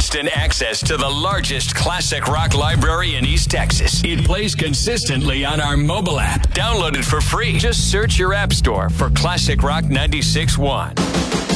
instant access to the largest classic rock library in East Texas. It plays consistently on our mobile app. Download it for free. Just search your app store for Classic Rock 96.1.